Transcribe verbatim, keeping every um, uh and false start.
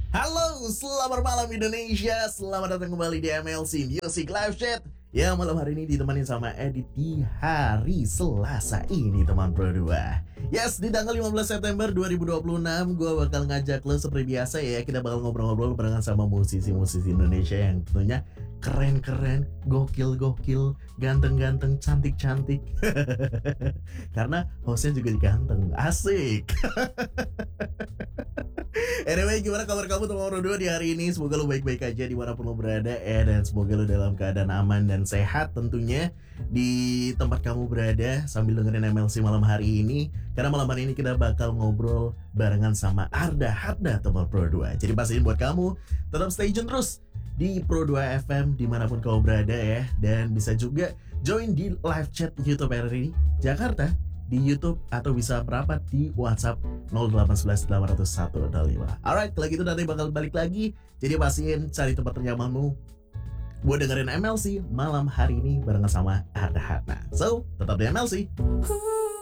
Halo, selamat malam Indonesia. Selamat datang kembali di M L C Music Live Chat. Ya, malam hari ini ditemani sama Edit di hari Selasa ini, teman Pro dua. Yes, di tanggal lima belas September dua ribu dua puluh enam, gue bakal ngajak lo seperti biasa ya. Kita bakal ngobrol-ngobrol barengan sama musisi-musisi Indonesia yang tentunya keren-keren, gokil-gokil, ganteng-ganteng, cantik-cantik. Karena hostnya juga ganteng, asik. Anyway, gimana kabar kamu teman Pro dua di hari ini? Semoga lo baik-baik aja dimanapun lo berada ya. Dan semoga lo dalam keadaan aman dan sehat tentunya di tempat kamu berada sambil dengerin M L C malam hari ini. Karena malam hari ini kita bakal ngobrol barengan sama Arda Harda teman Pro dua. Jadi pastiin buat kamu tetap stay tune terus di Pro dua F M dimanapun kamu berada ya. Dan bisa juga join di live chat YouTube R R I Jakarta di YouTube atau bisa merapat di WhatsApp nol delapan satu satu delapan nol satu nol lima. Alright, kalau gitu nanti bakal balik lagi. Jadi pastiin cari tempat ternyamanmu buat dengerin M L C malam hari ini barengan sama Arda Hatna. So, tetap di M L C.